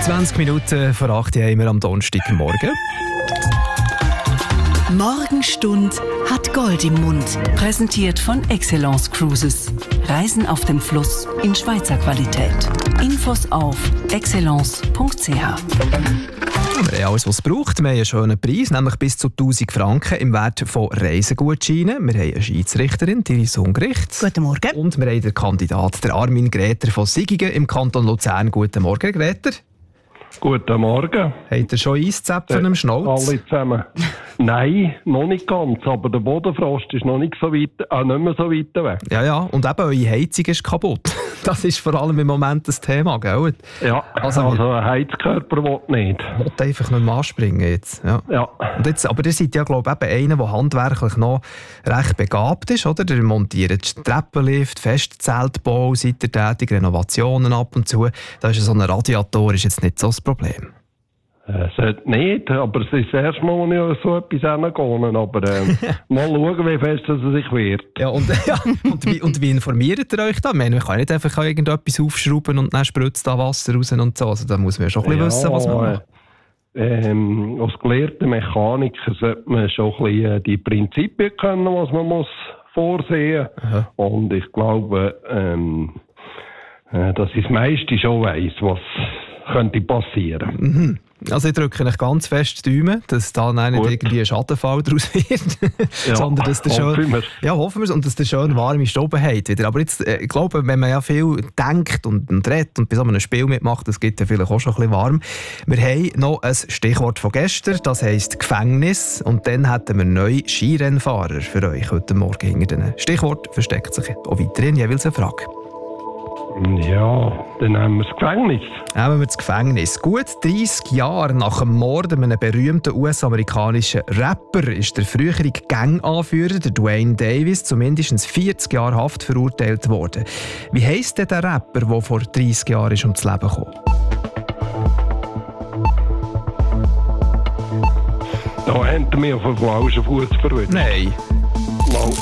20 Minuten vor 8 Uhr haben wir am Donnerstagmorgen. Morgenstund hat Gold im Mund. Präsentiert von Excellence Cruises. Reisen auf dem Fluss in Schweizer Qualität. Infos auf excellence.ch. Wir haben alles, was es braucht. Wir haben einen schönen Preis, nämlich bis zu 1000 Franken im Wert von Reisegutscheinen. Wir haben eine Schiedsrichterin, Iris Ungericht. Guten Morgen. Und wir haben den Kandidat, der Armin Gräter von Sigigen im Kanton Luzern. Guten Morgen, Gräter. Guten Morgen. Habt ihr schon Eiszäpfen am Schnauz? Alle zusammen. Nein, noch nicht ganz, aber der Bodenfrost ist noch nicht mehr so weit weg. Ja, und eben eure Heizung ist kaputt. Das ist vor allem im Moment das Thema, gell? Ja, also ein Heizkörper will nicht. Will einfach nicht mehr anspringen jetzt. Ja. Und jetzt, aber ihr seid ja, glaube ich, einer, der handwerklich noch recht begabt ist, oder? Ihr montiert Treppenlift, Festzeltbau, seid ihr tätig, Renovationen ab und zu. Da ist so ein Radiator ist jetzt nicht so das Problem. Sollte nicht, aber es ist das erste Mal, wo ich auf so etwas hingehe. Aber mal schauen, wie fest es sich wird. Ja, und wie informiert ihr euch da? Man kann nicht einfach irgendetwas aufschrauben und dann spritzt da Wasser raus und so. Also da muss man schon ein bisschen wissen, was man macht. Als gelehrter Mechaniker sollte man schon ein bisschen die Prinzipien kennen, was man muss vorsehen muss. Und ich glaube, dass ich das meiste schon weiss, was könnte passieren. Mhm. Also ich drücke euch ganz fest die Daumen, dass da nicht irgendwie ein Schadenfall daraus wird. Ja, sondern dass der hoffen wir und dass der schön warme Stube hat wieder. Aber jetzt, ich glaube, wenn man ja viel denkt und redet und bei so einem Spiel mitmacht, das gibt ja vielleicht auch schon ein bisschen warm. Wir haben noch ein Stichwort von gestern, das heisst Gefängnis. Und dann hätten wir neue Skirennfahrer für euch heute Morgen. Hinter diesen Stichwort versteckt sich auch weiterhin jeweils eine Frage. Ja, dann nehmen wir das Gefängnis. Nehmen wir das Gefängnis. Gut 30 Jahre nach dem Mord an einem berühmten US-amerikanischen Rapper ist der frühere Gang-Anführer, der Dwayne Davis, zu mindestens 40 Jahren Haft verurteilt worden. Wie heisst denn der Rapper, der vor 30 Jahren ist ums Leben gekommen? Da haben wir mich auf den falschen Fuß verwirrt. Nein. Wow.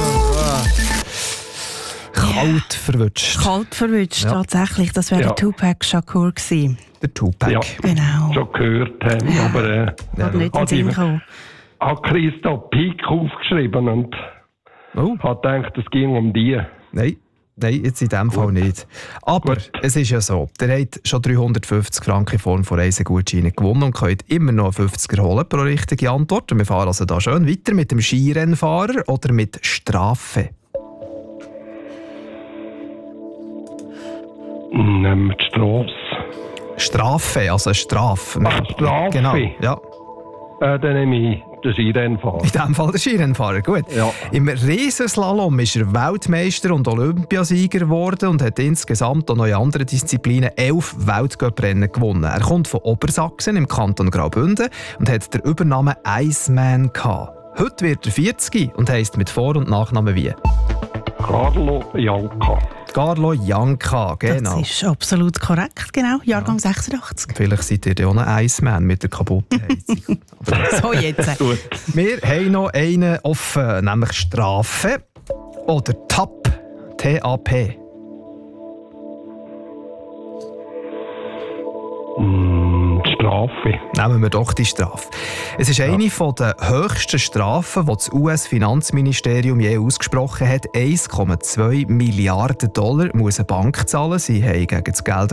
Kalt verwutscht. Kalt verwutscht, tatsächlich. Das wäre der Tupac Shakur gewesen. Der Tupac. Ja, genau. Schon gehört haben, aber Nicht in den Sinn gekommen. Hat Christa Pik aufgeschrieben und hat gedacht, es ging um die. Nein, jetzt in diesem Fall nicht. Aber es ist ja so, ihr habt schon 350 Franken in Form von Reisegutscheinen gewonnen und könnt immer noch 50er holen pro richtige Antwort. Und wir fahren also da schön weiter mit dem Skirennfahrer oder mit Strafe. Nehmen wir die Strasse. Strafe, also Strafe. Strafe? Genau, ja. Dann nehme ich den Skirennfahrer. In diesem Fall der Skirennfahrer, gut. Ja. Im Riesenslalom ist er Weltmeister und Olympiasieger geworden und hat insgesamt auch noch in anderen Disziplinen 11 Weltcuprennen gewonnen. Er kommt von Obersachsen im Kanton Graubünden und hat den Übernamen Iceman gehabt. Heute wird er 40 und heisst mit Vor- und Nachnamen wie? Carlo Janka. Carlo Janka, genau. Das ist absolut korrekt, genau. Jahrgang 86. Vielleicht seid ihr ja auch ein Iceman mit der kaputten Heizung. So jetzt. Wir haben noch einen offen, nämlich Strafe oder TAP. T-A-P. Strafe. Nehmen wir doch die Strafe. Es ist eine der höchsten Strafen, die das US-Finanzministerium je ausgesprochen hat. $1,2 Milliarden muss eine Bank zahlen. Sie haben gegen das Geld